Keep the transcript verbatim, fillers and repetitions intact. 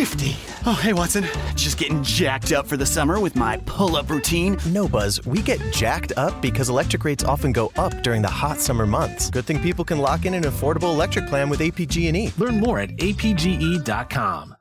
Nifty. Oh, hey, Watson. Just getting jacked up for the summer with my pull-up routine. No, Buzz, we get jacked up because electric rates often go up during the hot summer months. Good thing people can lock in an affordable electric plan with A P G and E. Learn more at A P G E dot com.